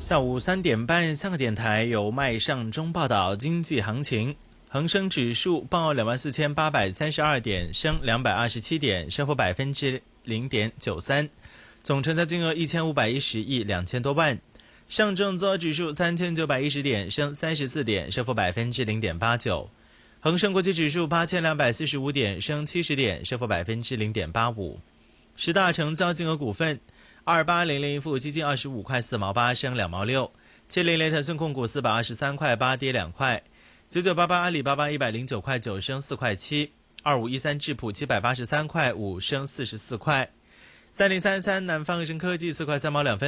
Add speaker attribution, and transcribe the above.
Speaker 1: 下午3点半，香港电台由麦尚中报道经济行情。恒生指数报24,832点，升227点，升幅0.93%，总成交金额1510亿2千多万。上证综合指数3910点，升34点，升幅0.89%。恒生国际指数8245点，升70点，升幅0.85%。十大成交金额股份：2800富基金25块4毛8，升2毛6；700腾讯控股423块8，跌2块；9988阿里巴巴109块9，升4块7；2513智普783块5，升44块；3033南方恒生科技4块3毛2分。